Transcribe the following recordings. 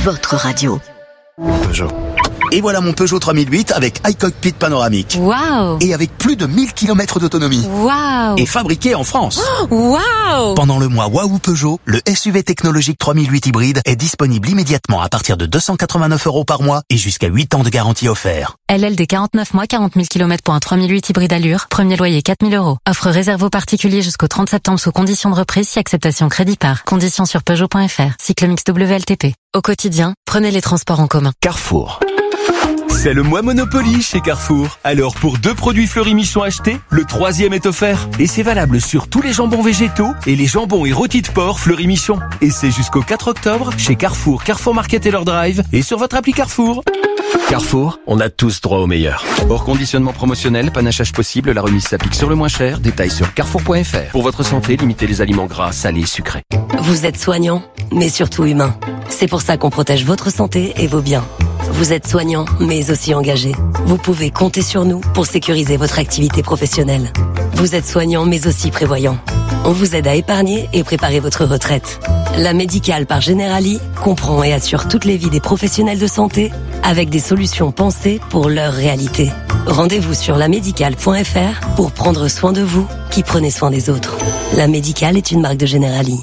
votre radio. Peugeot. Et voilà mon Peugeot 3008 avec iCockpit panoramique. Waouh! Et avec plus de 1000 km d'autonomie. Waouh! Et fabriqué en France. Waouh! Pendant le mois Waouh Peugeot, le SUV technologique 3008 hybride est disponible immédiatement à partir de 289 € par mois et jusqu'à 8 ans de garantie offert. LLD 49 mois, 40 000 km pour un 3008 hybride allure. Premier loyer 4 000 €. Offre réservée aux particuliers jusqu'au 30 septembre sous conditions de reprise si acceptation crédit par. Conditions sur Peugeot.fr. Cycle mix WLTP. Au quotidien, prenez les transports en commun. Carrefour. C'est le mois Monopoly chez Carrefour. Alors pour 2 produits Fleury-Michon achetés, le 3e est offert. Et c'est valable sur tous les jambons végétaux et les jambons et rôtis de porc Fleury-Michon. Et c'est jusqu'au 4 octobre chez Carrefour, Carrefour Market et leur drive et sur votre appli Carrefour. Carrefour, on a tous droit au meilleur. Hors conditionnement promotionnel, panachage possible, la remise s'applique sur le moins cher. Détails sur carrefour.fr. Pour votre santé, limitez les aliments gras, salés, sucrés. Vous êtes soignant, mais surtout humain. C'est pour ça qu'on protège votre santé et vos biens. Vous êtes soignant, mais aussi engagé. Vous pouvez compter sur nous pour sécuriser votre activité professionnelle. Vous êtes soignant, mais aussi prévoyant. On vous aide à épargner et préparer votre retraite. La Médicale par Generali comprend et assure toutes les vies des professionnels de santé avec des solutions pensées pour leur réalité. Rendez-vous sur lamédicale.fr pour prendre soin de vous qui prenez soin des autres. La Médicale est une marque de Generali.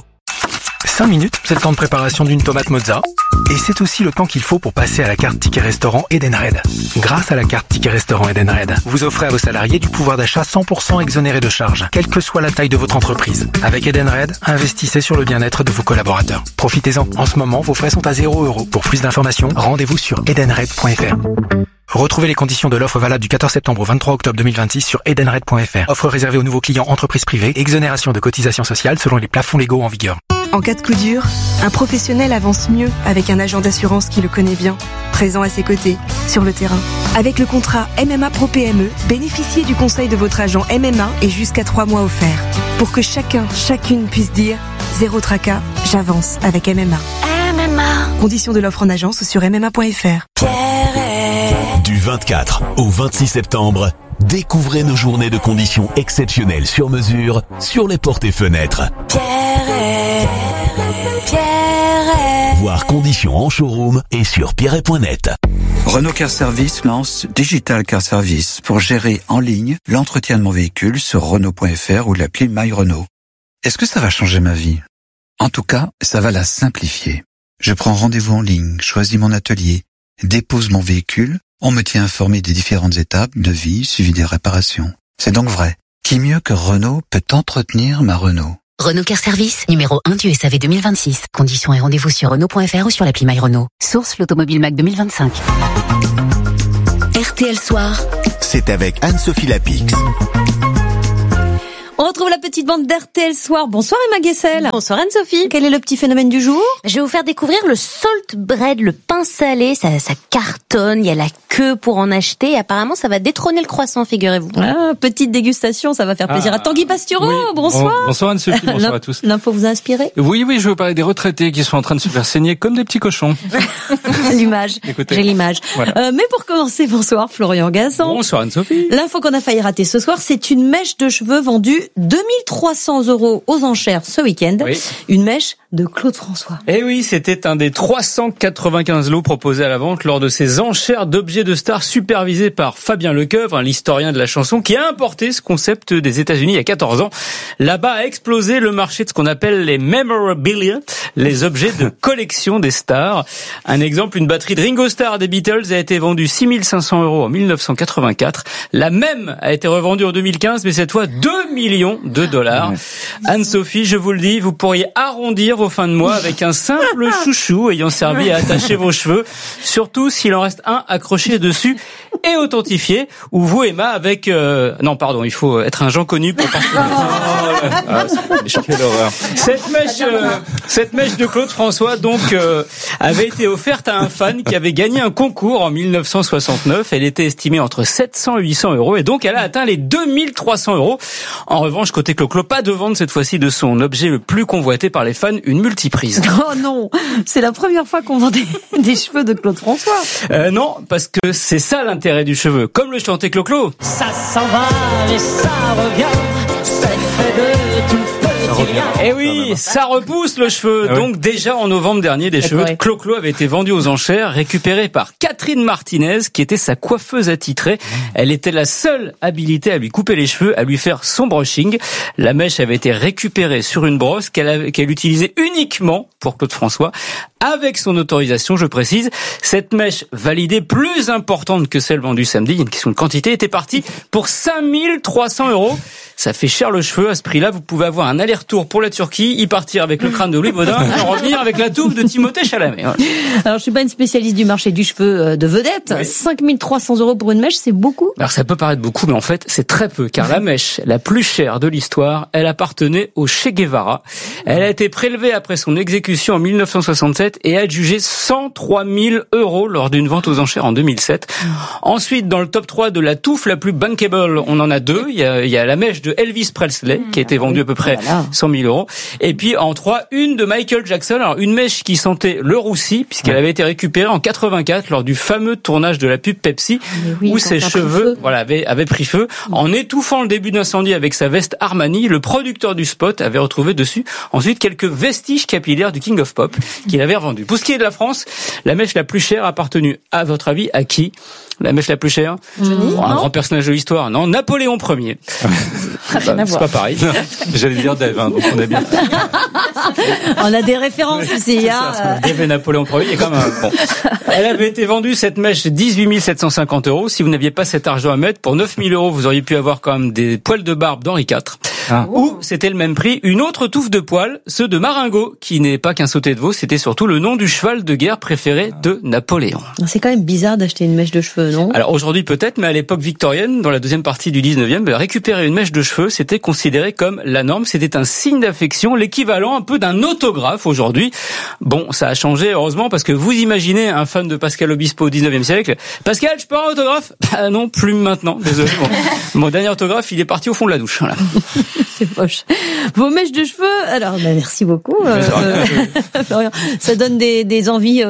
5 minutes, c'est le temps de préparation d'une tomate mozza. Et c'est aussi le temps qu'il faut pour passer à la carte Ticket Restaurant Edenred. Grâce à la carte Ticket Restaurant Edenred, vous offrez à vos salariés du pouvoir d'achat 100% exonéré de charges, quelle que soit la taille de votre entreprise. Avec Edenred, investissez sur le bien-être de vos collaborateurs. Profitez-en. En ce moment, vos frais sont à 0 €. Pour plus d'informations, rendez-vous sur edenred.fr. Retrouvez les conditions de l'offre valable du 14 septembre au 23 octobre 2026 sur edenred.fr. Offre réservée aux nouveaux clients entreprises privées, exonération de cotisations sociales selon les plafonds légaux en vigueur. En cas de coup dur, un professionnel avance mieux avec un agent d'assurance qui le connaît bien, présent à ses côtés, sur le terrain. Avec le contrat MMA Pro PME, bénéficiez du conseil de votre agent MMA et jusqu'à 3 mois offerts. Pour que chacune puisse dire « Zéro tracas, j'avance avec MMA ». MMA. Conditions de l'offre en agence ou sur MMA.fr. Du 24 au 26 septembre, découvrez nos journées de conditions exceptionnelles sur mesure sur les portes et fenêtres. Voir conditions en showroom et sur pierret.net. Renault Car Service lance Digital Car Service pour gérer en ligne l'entretien de mon véhicule sur Renault.fr ou l'appli My Renault. Est-ce que ça va changer ma vie? En tout cas, ça va la simplifier. Je prends rendez-vous en ligne, choisis mon atelier, dépose mon véhicule, on me tient informé des différentes étapes de vie suivi des réparations. C'est donc vrai. Qui mieux que Renault peut entretenir ma Renault? Renault Car Service, numéro 1 du SAV 2026. Conditions et rendez-vous sur Renault.fr ou sur l'appli My Renault. Source l'Automobile Mac 2025. RTL Soir. C'est avec Anne-Sophie Lapix. On retrouve la petite bande d'RTL Soir. Bonsoir Emma Guessel. Bonsoir Anne-Sophie. Quel est le petit phénomène du jour? Je vais vous faire découvrir le salt bread, le pain salé. Ça cartonne, il y a la queue pour en acheter. Et apparemment, ça va détrôner le croissant, figurez-vous. Ah, petite dégustation, ça va faire plaisir à Tanguy Pastureau. Oui. Bonsoir. Bonsoir Anne-Sophie, bonsoir à tous. L'info vous a inspiré? Oui, je veux parler des retraités qui sont en train de se faire saigner comme des petits cochons. L'image. Écoutez. J'ai l'image. Voilà. Mais pour commencer, bonsoir Florian Gazan. Bonsoir Anne-Sophie. L'info qu'on a failli rater ce soir, c'est une mèche de cheveux vendue 2300 € aux enchères ce week-end. Oui. Une mèche de Claude François. Eh oui, c'était un des 395 lots proposés à la vente lors de ces enchères d'objets de stars supervisées par Fabien Lecoeuvre, l'historien de la chanson, qui a importé ce concept des États-Unis il y a 14 ans. Là-bas a explosé le marché de ce qu'on appelle les memorabilia, les objets de collection des stars. Un exemple, une batterie de Ringo Starr des Beatles a été vendue 6 500 € en 1984. La même a été revendue en 2015, mais cette fois 2 millions de dollars. Anne-Sophie, je vous le dis, vous pourriez arrondir vos fins de mois avec un simple chouchou ayant servi à attacher vos cheveux, surtout s'il en reste un accroché dessus et authentifié, ou vous Emma avec non pardon, il faut être un Jean connu pour quelle horreur. Cette mèche de Claude François donc avait été offerte à un fan qui avait gagné un concours en 1969. Elle était estimée entre 700 et 800 € et donc elle a atteint les 2300 €. En revanche, côté Clo-Clo, pas de vente cette fois-ci de son objet le plus convoité par les fans, une multiprise. Oh non, c'est la première fois qu'on vend des cheveux de Claude François. Non, parce que c'est ça l'intérêt du cheveu. Comme le chantait Clo-Clo. Ça s'en va et ça revient, c'est fait de tout petit Et oui, ça repousse le cheveu. Donc déjà en novembre dernier, des cheveux de Clo-Clo avaient été vendus aux enchères, récupérés par Catherine Martinez, qui était sa coiffeuse attitrée. Elle était la seule habilitée à lui couper les cheveux, à lui faire son brushing. La mèche avait été récupérée sur une brosse qu'elle utilisait uniquement pour Claude François. Avec son autorisation, je précise, cette mèche validée plus importante que celle vendue samedi, il y a une question de quantité, était partie pour 5 300 €. Ça fait cher le cheveu. À ce prix-là, vous pouvez avoir un aller-retour pour la Turquie, y partir avec le crâne de Louis Baudin et en revenir avec la touffe de Timothée Chalamet. Voilà. Alors, je suis pas une spécialiste du marché du cheveu de vedette. Oui. 5 300 € pour une mèche, c'est beaucoup. Alors, ça peut paraître beaucoup, mais en fait, c'est très peu, car la mèche la plus chère de l'histoire, elle appartenait au Che Guevara. Elle a été prélevée après son exécution en 1967 et adjugée 103 000 € lors d'une vente aux enchères en 2007. Ensuite, dans le top 3 de la touffe la plus bankable, on en a deux. Il y a la mèche de Elvis Presley, qui a été vendue à peu près 100 000 €. Et puis, en 3, une de Michael Jackson. Alors, une mèche qui sentait le roussi, puisqu'elle avait été récupérée en 84 lors du fameux tournage de la pub Pepsi, où ses cheveux, avaient pris feu. En étouffant le début d'incendie avec sa veste Armani, le producteur du spot avait retrouvé dessus ensuite quelques vestiges capillaires du King of Pop qu'il avait revendu. Pour ce qui est de la France, la mèche la plus chère a appartenu, à votre avis, à qui? La mèche la plus chère? Un grand personnage de l'histoire. Non, Napoléon Ier. C'est pas pareil. J'allais dire Dave, donc on est bien. On a des références ici. Dave et Napoléon Ier, quand même. Bon. Elle avait été vendue, cette mèche, 18 750 €. Si vous n'aviez pas cet argent à mettre, pour 9 000 €, vous auriez pu avoir quand même des poils de barbe d'Henri IV. Ou, c'était le même prix, une autre touffe de poils, ceux de Marengo, qui n'est pas qu'un sauté de veau, c'était surtout le nom du cheval de guerre préféré de Napoléon. C'est quand même bizarre d'acheter une mèche de cheveux, non? Alors aujourd'hui peut-être, mais à l'époque victorienne, dans la deuxième partie du 19e, récupérer une mèche de cheveux, c'était considéré comme la norme, c'était un signe d'affection, l'équivalent un peu d'un autographe aujourd'hui. Bon, ça a changé, heureusement, parce que vous imaginez un fan de Pascal Obispo au 19e siècle, Pascal, je peux avoir un autographe? Bah non, plus maintenant, désolé. Mon dernier autographe, il est parti au fond de la douche. Voilà. C'est moche. Vos mèches de cheveux, alors merci beaucoup. Ça donne des envies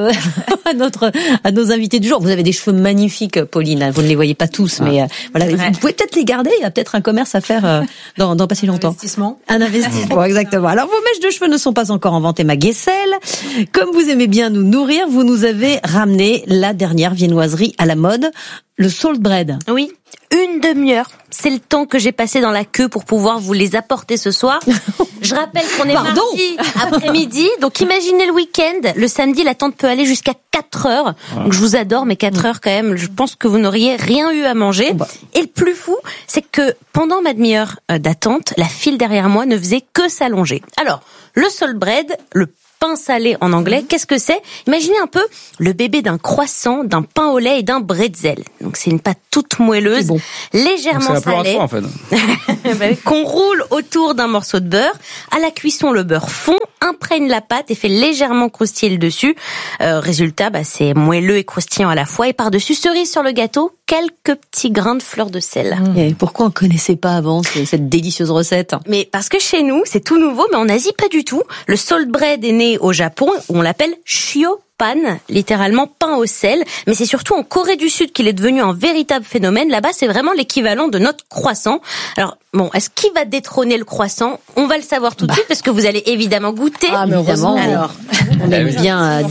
à nos invités du jour. Vous avez des cheveux magnifiques, Pauline. Vous ne les voyez pas tous, mais voilà, vous pouvez peut-être les garder. Il y a peut-être un commerce à faire dans pas si longtemps. Un investissement, exactement. Alors vos mèches de cheveux ne sont pas encore en vente, Emma Guessel. Comme vous aimez bien nous nourrir, vous nous avez ramené la dernière viennoiserie à la mode, le salt bread. Oui. Une demi-heure, c'est le temps que j'ai passé dans la queue pour pouvoir vous les apporter ce soir. Je rappelle qu'on est mardi après-midi, donc imaginez le week-end. Le samedi, l'attente peut aller jusqu'à 4 heures. Donc je vous adore, mais 4 heures quand même, je pense que vous n'auriez rien eu à manger. Et le plus fou, c'est que pendant ma demi-heure d'attente, la file derrière moi ne faisait que s'allonger. Alors, le salt bread, le pain salé en anglais, qu'est-ce que c'est? Imaginez un peu le bébé d'un croissant, d'un pain au lait et d'un bretzel. Donc c'est une pâte toute moelleuse, légèrement salée, en fait. qu'on roule autour d'un morceau de beurre. À la cuisson, le beurre fond, imprègne la pâte et fait légèrement croustiller le dessus. Résultat, c'est moelleux et croustillant à la fois. Et par-dessus, cerise sur le gâteau, quelques petits grains de fleur de sel. Et pourquoi on connaissait pas avant cette délicieuse recette? Mais parce que chez nous, c'est tout nouveau, mais en Asie, pas du tout. Le salt bread est né au Japon, où on l'appelle shio-pan, littéralement pain au sel. Mais c'est surtout en Corée du Sud qu'il est devenu un véritable phénomène. Là-bas, c'est vraiment l'équivalent de notre croissant. Alors, est-ce qu'il va détrôner le croissant? On va le savoir tout de suite, parce que vous allez évidemment goûter. Ah, mais évidemment. Alors, on aime bien à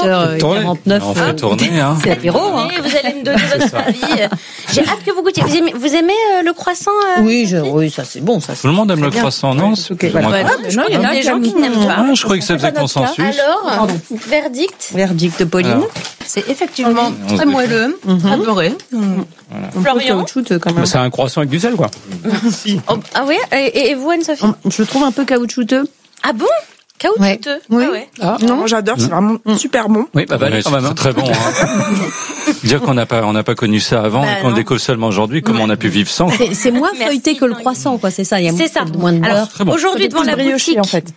18h49. On fait tourner, C'est l'apéro, Vous allez me donner votre avis. J'ai hâte que vous goûtiez. Vous aimez le croissant? Oui, ça c'est bon. Ça, tout le monde aime le croissant, non? Il y en a des gens qui n'aiment pas. Je croyais que ça faisait consensus. Alors, verdict de Pauline. Alors. C'est effectivement très moelleux, très beurré. Florian, c'est un croissant avec du sel, quoi. Ah oui, et vous, Anne-Sophie? Je le trouve un peu caoutchouteux. Ah bon? Caoutchouteux? Oui. Non, j'adore, c'est vraiment super bon. Oui, c'est très bon. Dire qu'on n'a pas connu ça avant et qu'on le découvre seulement aujourd'hui, comment on a pu vivre sans. C'est moins feuilleté que le croissant, quoi. C'est ça. Il y a moins de beurre. Aujourd'hui devant la boutique,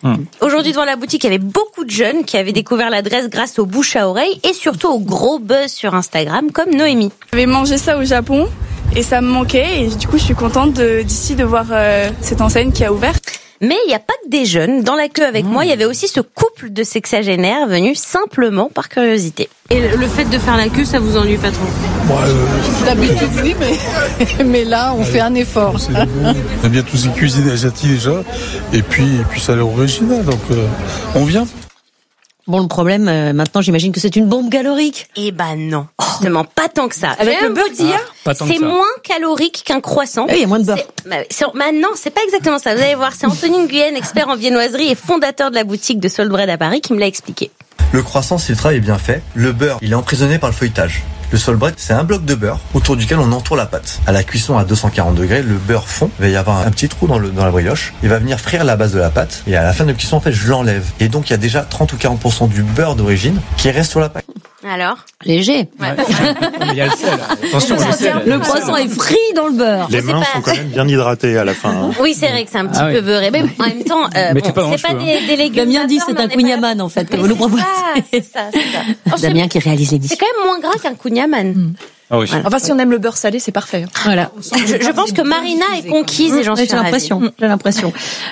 il y avait beaucoup de jeunes qui avaient découvert l'adresse grâce aux bouche à oreille et surtout au gros buzz sur Instagram, comme Noémie. J'avais mangé ça au Japon et ça me manquait et du coup je suis contente d'ici de voir cette enseigne qui a ouvert. Mais il n'y a pas que des jeunes. Dans la queue avec moi, il y avait aussi ce couple de sexagénaires venus simplement par curiosité. Et le fait de faire la queue, ça vous ennuie pas trop? D'habitude, oui, mais là, on fait un effort. On aime bien tous ces cuisines asiatiques déjà, et puis ça a l'air original, donc on vient. Bon, le problème, maintenant, j'imagine que c'est une bombe calorique. Eh ben non, justement, pas tant que ça. Avec le beurre qu'il y a, c'est moins calorique qu'un croissant. Il y a moins de beurre. Non, c'est pas exactement ça. Vous allez voir, c'est Anthony Nguyen, expert en viennoiserie et fondateur de la boutique de Salt Bread à Paris, qui me l'a expliqué. Le croissant, si le travail est bien fait, le beurre, il est emprisonné par le feuilletage. Le salt bread, c'est un bloc de beurre autour duquel on entoure la pâte. À la cuisson à 240 degrés, le beurre fond. Il va y avoir un petit trou dans la brioche. Il va venir frire la base de la pâte. Et à la fin de cuisson, en fait, je l'enlève. Et donc, il y a déjà 30 ou 40% du beurre d'origine qui reste sur la pâte. Alors? Léger. Ouais. Il y a le sel. Attention, le croissant est frit dans le beurre. Les mains sont quand même bien hydratées à la fin. Hein. Oui, c'est vrai que c'est un petit peu beurré. Mais en même temps, c'est pas des légumes. Damien dit c'est un kouign-amann, en fait, que vous nous proposez. C'est ça. Damien qui réalise l'émission. C'est quand même moins gras qu'un kouign-amann. Ah oui. Enfin, si on aime le beurre salé, c'est parfait. Voilà. Je pense que Marina est conquise et j'en suis ravie. J'ai l'impression.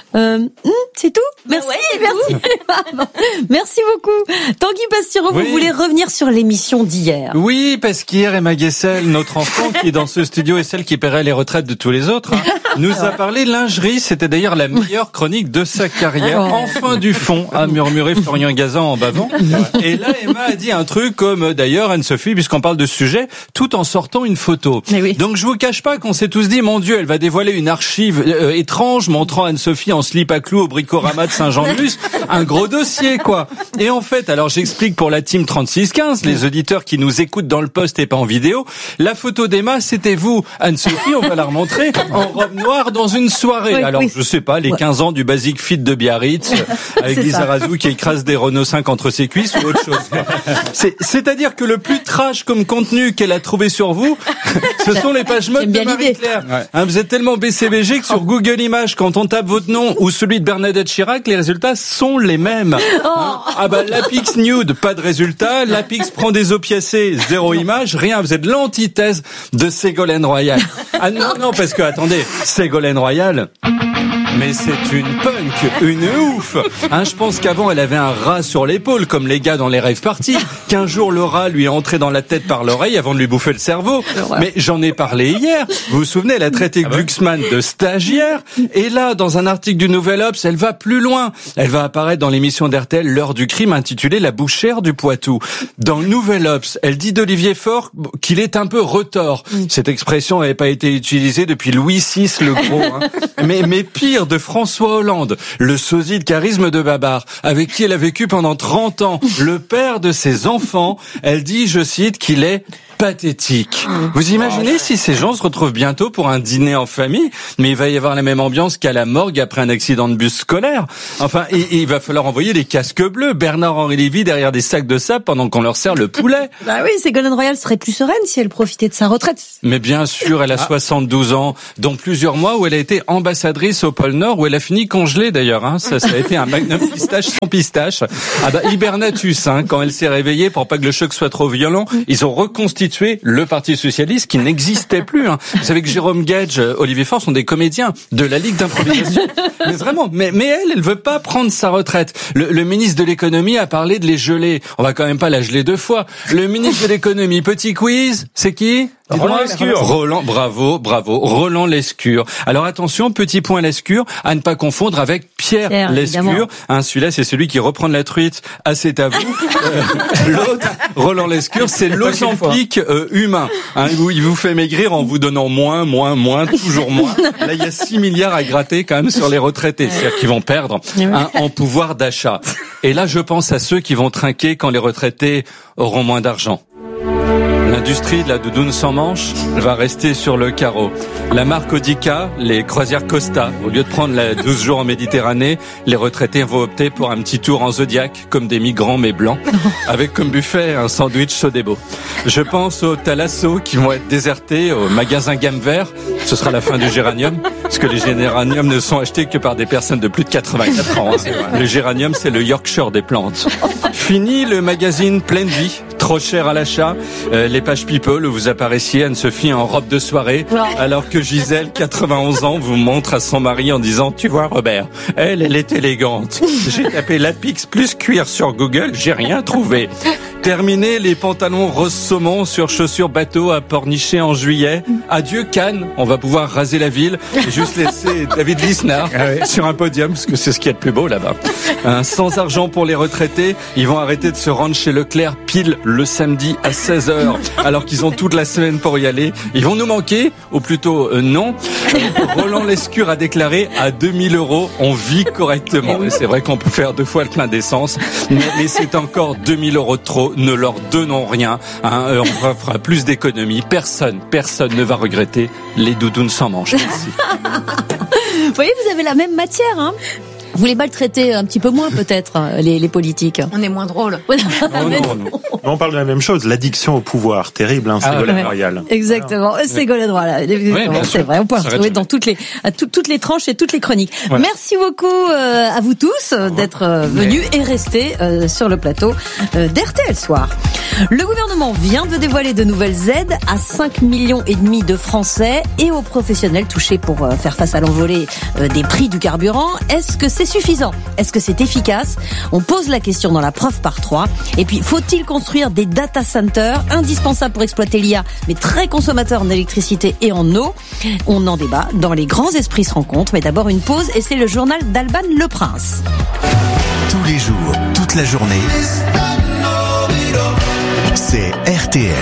C'est tout? Merci. Merci. Merci beaucoup. Tanguy Pastureau, vous voulez revenir sur l'émission d'hier? Oui, parce qu'hier, Emma Guessel, notre enfant qui est dans ce studio et celle qui paierait les retraites de tous les autres, nous a parlé lingerie. C'était d'ailleurs la meilleure chronique de sa carrière. Enfin du fond, a murmuré Florian Gazan en bavant. Et là, Emma a dit un truc comme, d'ailleurs, Anne-Sophie, puisqu'on parle de ce sujet, tout en sortant une photo. Oui. Donc je vous cache pas qu'on s'est tous dit, mon Dieu, elle va dévoiler une archive étrange montrant Anne-Sophie en slip à clous au Bricorama de Saint-Jean-de-Luz. Un gros dossier, quoi. Et en fait, alors j'explique pour la team 3615, les auditeurs qui nous écoutent dans le poste et pas en vidéo, la photo d'Emma, c'était vous, Anne-Sophie, on va la remontrer, en robe noire dans une soirée. Oui, alors, je sais pas, les 15 ans du Basic Fit de Biarritz, avec Lisa Razou qui écrase des Renault 5 entre ses cuisses ou autre chose. C'est-à-dire que le plus trash comme contenu qu'elle a trouvé sur vous, ce sont les pages mode de Marie-Claire. Ouais. Vous êtes tellement BCBG que sur Google Images, quand on tape votre nom ou celui de Bernadette Chirac, les résultats sont les mêmes. Lapix nude, pas de résultat. Lapix prend des opiacés, 0 image, rien. Vous êtes l'antithèse de Ségolène Royal. Ah non, parce que, attendez, Ségolène Royal... Mais c'est une punk, une ouf. Je pense qu'avant, elle avait un rat sur l'épaule, comme les gars dans les rave parties. Qu'un jour, le rat lui est entré dans la tête par l'oreille avant de lui bouffer le cerveau. Mais j'en ai parlé hier. Vous vous souvenez, elle a traité Glucksmann de stagiaire. Et là, dans un article du Nouvel Obs, elle va plus loin. Elle va apparaître dans l'émission d'RTL L'heure du crime, intitulée La bouchère du Poitou. Dans le Nouvel Obs, elle dit d'Olivier Faure qu'il est un peu retors. Cette expression n'avait pas été utilisée depuis Louis VI le Gros. Mais pire, de François Hollande, le sosie de charisme de Babar, avec qui elle a vécu pendant 30 ans, le père de ses enfants. Elle dit, je cite, qu'il est pathétique. Vous imaginez si ces gens se retrouvent bientôt pour un dîner en famille, mais il va y avoir la même ambiance qu'à la morgue après un accident de bus scolaire. Enfin, il va falloir envoyer des casques bleus, Bernard-Henri Lévy derrière des sacs de sable pendant qu'on leur sert le poulet. Bah oui, Ségolène Royal serait plus sereine si elle profitait de sa retraite. Mais bien sûr, elle a 72 ans, dont plusieurs mois où elle a été ambassadrice au pôle Nord, où elle a fini congelée d'ailleurs. Ça a été un magnum pistache sans pistache. Hibernatus, quand elle s'est réveillée pour pas que le choc soit trop violent, ils ont reconstitué le Parti Socialiste qui n'existait plus. Vous savez que Jérôme Gage, Olivier Faure sont des comédiens de la Ligue d'improvisation. Mais vraiment, mais elle veut pas prendre sa retraite. Le ministre de l'économie a parlé de les geler. On va quand même pas la geler 2 fois. Le ministre de l'économie, petit quiz, c'est qui? Roland Lescure. Bravo. Roland Lescure. Alors attention, petit point Lescure, à ne pas confondre avec Pierre Lescure. Celui-là, c'est celui qui reprend de la truite. C'est à vous. L'autre, Roland Lescure, c'est l'Ozempic humain. Il vous fait maigrir en vous donnant moins, toujours moins. Là, il y a 6 milliards à gratter quand même sur les retraités. C'est-à-dire qu'ils vont perdre en pouvoir d'achat. Et là, je pense à ceux qui vont trinquer quand les retraités auront moins d'argent. L'industrie de la doudoune sans manches va rester sur le carreau. La marque Audica, les croisières Costa, au lieu de prendre 12 jours en Méditerranée, les retraités vont opter pour un petit tour en Zodiac, comme des migrants mais blancs, avec comme buffet un sandwich Sodebo. Je pense aux Thalasso qui vont être désertés, aux magasins gamme vert. Ce sera la fin du géranium, parce que les géraniums ne sont achetés que par des personnes de plus de 84 ans. Le géranium, c'est le Yorkshire des plantes. Fini le magazine Pleine Vie, Trop cher à l'achat. Les pages People où vous apparaissiez, Anne-Sophie en robe de soirée, alors que Gisèle, 91 ans, vous montre à son mari en disant « Tu vois Robert, elle est élégante. J'ai tapé Lapix plus cuir sur Google, j'ai rien trouvé. » Terminé les pantalons rose saumon sur chaussures bateau à Pornichet en juillet. Adieu Cannes, on va pouvoir raser la ville et juste laisser David Lisnard sur un podium parce que c'est ce qu'il y a de plus beau là-bas. Sans argent pour les retraités, ils vont arrêter de se rendre chez Leclerc pile le samedi à 16h alors qu'ils ont toute la semaine pour y aller. Ils vont nous manquer, ou plutôt non. Roland Lescure a déclaré à 2000 €, on vit correctement. Et c'est vrai qu'on peut faire 2 fois le plein d'essence, mais c'est encore 2000 € de trop. Ne leur donnons rien, on fera plus d'économies. Personne ne va regretter les doudounes sans manches. Merci. Vous voyez, vous avez la même matière, hein. Vous les maltraitez un petit peu moins peut-être, les politiques. On est moins drôle. Non. On parle de la même chose, l'addiction au pouvoir, terrible, hein, Ségolène Royal. Exactement, Ségolène Royal. C'est vrai, on peut retrouver dans toutes les tranches et toutes les chroniques. Voilà. Merci beaucoup à vous tous d'être venus et restés sur le plateau d'RTL Soir. Le gouvernement vient de dévoiler de nouvelles aides à 5,5 millions de Français et aux professionnels touchés pour faire face à l'envolée des prix du carburant. Est-ce que c'est suffisant? Est-ce que c'est efficace? On pose la question dans la preuve par 3. Et puis, faut-il construire des data centers indispensables pour exploiter l'IA, mais très consommateurs en électricité et en eau? On en débat dans Les Grands Esprits se rencontrent. Mais d'abord une pause et c'est le journal d'Alban Le Prince. Tous les jours, toute la journée, c'est RTL.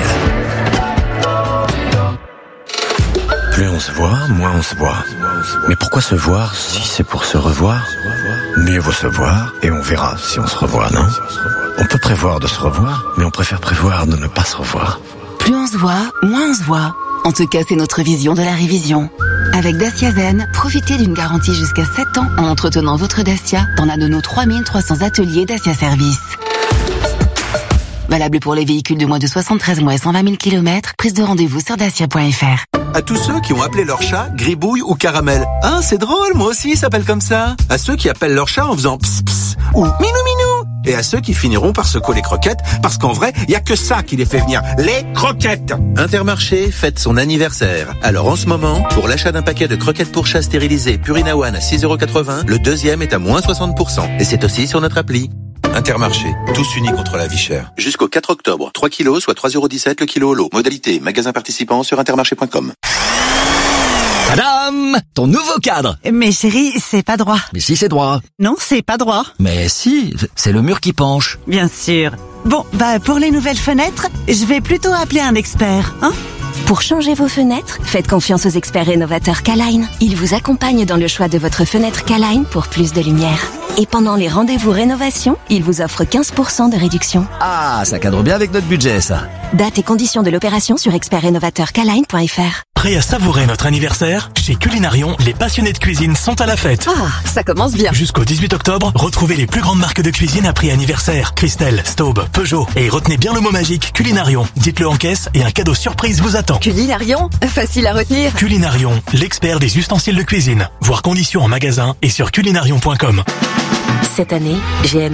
Plus on se voit, moins on se voit. Mais pourquoi se voir si c'est pour se revoir? Mieux vaut se voir et on verra si on se revoit, non? On peut prévoir de se revoir, mais on préfère prévoir de ne pas se revoir. Plus on se voit, moins on se voit. En tout cas, c'est notre vision de la révision. Avec Dacia Zen, profitez d'une garantie jusqu'à 7 ans en entretenant votre Dacia dans l'un de nos 3300 ateliers Dacia Service. Valable pour les véhicules de moins de 73 mois et 120 000 km. Prise de rendez-vous sur dacia.fr. À tous ceux qui ont appelé leur chat Gribouille ou Caramel. Ah, c'est drôle, moi aussi, il s'appelle comme ça. À ceux qui appellent leur chat en faisant pss pss ou minou minou. Et à ceux qui finiront par se coller croquettes, parce qu'en vrai, il y a que ça qui les fait venir, les croquettes. Intermarché fête son anniversaire. Alors en ce moment, pour l'achat d'un paquet de croquettes pour chat stérilisées Purina One à 6,80 €, le deuxième est à moins 60%. Et c'est aussi sur notre appli. Intermarché, tous unis contre la vie chère. Jusqu'au 4 octobre, 3 kilos, soit 3,17 € le kilo au lot. Modalité, magasin participant sur intermarché.com. Tadam! Ton nouveau cadre! Mais chérie, c'est pas droit. Mais si, c'est droit. Non, c'est pas droit. Mais si, c'est le mur qui penche. Bien sûr. Bon, pour les nouvelles fenêtres, je vais plutôt appeler un expert, hein? Pour changer vos fenêtres, faites confiance aux experts rénovateurs K-Line. Ils vous accompagnent dans le choix de votre fenêtre K-Line pour plus de lumière. Et pendant les rendez-vous rénovation, ils vous offrent 15% de réduction. Ah, ça cadre bien avec notre budget, ça. Date et conditions de l'opération sur expertrénovateurkline.fr. Prêt à savourer notre anniversaire? Chez Culinarion, les passionnés de cuisine sont à la fête. Ah, ça commence bien. Jusqu'au 18 octobre, retrouvez les plus grandes marques de cuisine à prix anniversaire. Christelle, Staub, Peugeot. Et retenez bien le mot magique Culinarion. Dites-le en caisse et un cadeau surprise vous attend. Culinarion, facile à retenir. Culinarion, l'expert des ustensiles de cuisine. Voir conditions en magasin et sur culinarion.com. Cette année, GM